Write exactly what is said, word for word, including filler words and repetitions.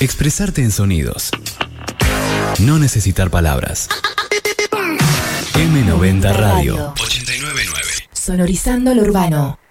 Expresarte en sonidos. No necesitar palabras. eme noventa Radio. ochenta y nueve punto nueve. Sonorizando lo urbano.